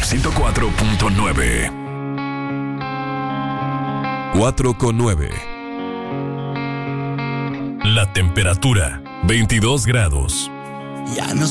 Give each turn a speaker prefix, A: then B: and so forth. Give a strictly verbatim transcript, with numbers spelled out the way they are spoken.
A: ciento cuatro punto nueve. cuatro con nueve. La temperatura, veintidós grados.
B: Ya no